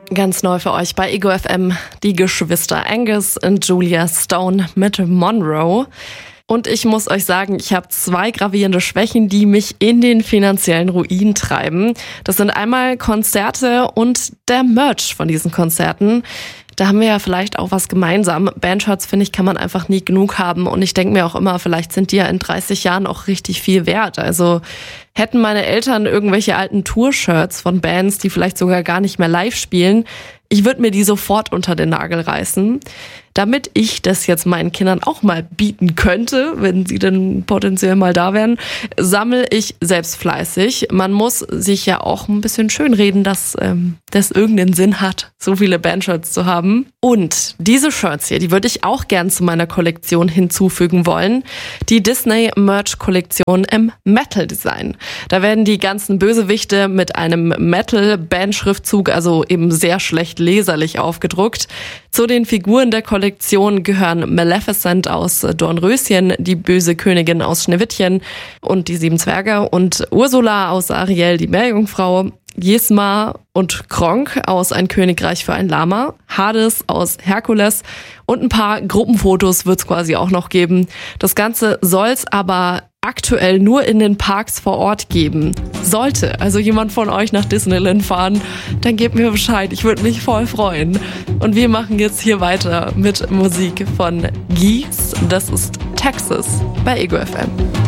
Ganz neu für euch bei Ego FM, die Geschwister Angus und Julia Stone mit Monroe. Und ich muss euch sagen, ich habe 2 gravierende Schwächen, die mich in den finanziellen Ruin treiben. Das sind einmal Konzerte und der Merch von diesen Konzerten. Da haben wir ja vielleicht auch was gemeinsam. Bandshirts, finde ich, kann man einfach nie genug haben. Und ich denke mir auch immer, vielleicht sind die ja in 30 Jahren auch richtig viel wert. Also hätten meine Eltern irgendwelche alten Tour-Shirts von Bands, die vielleicht sogar gar nicht mehr live spielen, ich würde mir die sofort unter den Nagel reißen. Damit ich das jetzt meinen Kindern auch mal bieten könnte, wenn sie denn potenziell mal da wären, sammle ich selbst fleißig. Man muss sich ja auch ein bisschen schönreden, dass das irgendeinen Sinn hat, so viele Bandshirts zu haben. Und diese Shirts hier, die würde ich auch gern zu meiner Kollektion hinzufügen wollen. Die Disney-Merch-Kollektion im Metal-Design. Da werden die ganzen Bösewichte mit einem Metal-Band-Schriftzug, also eben sehr schlecht leserlich aufgedruckt. Zu den Figuren der Kollektion gehören Maleficent aus Dornröschen, die böse Königin aus Schneewittchen und die 7 Zwerge und Ursula aus Ariel, die Meerjungfrau, Jesma und Kronk aus Ein Königreich für ein Lama, Hades aus Herkules und ein paar Gruppenfotos wird's quasi auch noch geben. Das Ganze soll's aber aktuell nur in den Parks vor Ort geben. Sollte also jemand von euch nach Disneyland fahren, dann gebt mir Bescheid. Ich würde mich voll freuen. Und wir machen jetzt hier weiter mit Musik von Geese. Das ist Texas bei Ego FM.